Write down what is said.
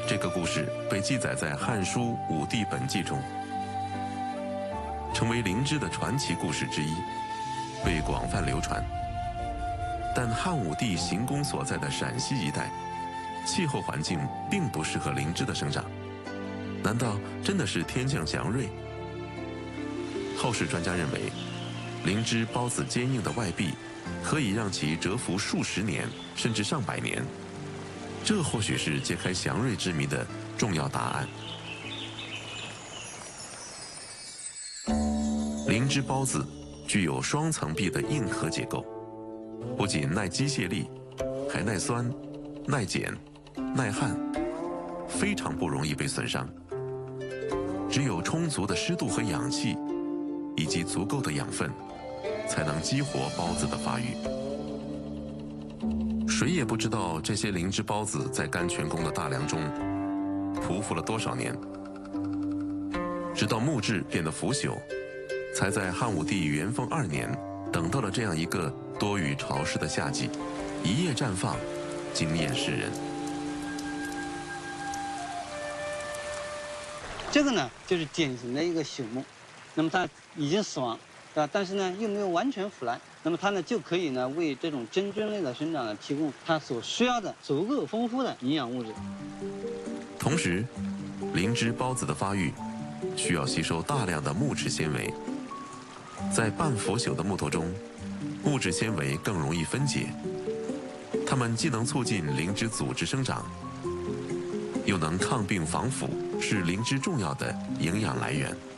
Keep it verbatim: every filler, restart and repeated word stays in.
这个故事被记载在《汉书·武帝本纪》中，成为灵芝的传奇故事之一，被广泛流传。但汉武帝行宫所在的陕西一带，气候环境并不适合灵芝的生长。难道真的是天降祥瑞？后世专家认为，灵芝孢子坚硬的外壁可以让其蛰伏数十年甚至上百年，这或许是揭开祥瑞之谜的重要答案。灵芝孢子具有双层壁的硬核结构，不仅耐机械力，还耐酸、耐碱、耐旱，非常不容易被损伤。只有充足的湿度和氧气，以及足够的养分，才能激活孢子的发育。谁也不知道这些灵芝孢子在甘泉宫的大梁中匍匐了多少年，直到木质变得腐朽，才在汉武帝元丰二年等到了这样一个多雨潮湿的夏季，一夜绽放，惊艳世人。 这个呢，就是典型的一个朽木，那么它已经死亡，对吧？但是呢，又没有完全腐烂，那么它呢就可以呢为这种真菌类的生长呢提供它所需要的足够丰富的营养物质。 同时，灵芝孢子的发育需要吸收大量的木质纤维，在半腐朽的木头中，木质纤维更容易分解，它们既能促进灵芝组织生长，又能抗病防腐，是灵芝重要的营养来源。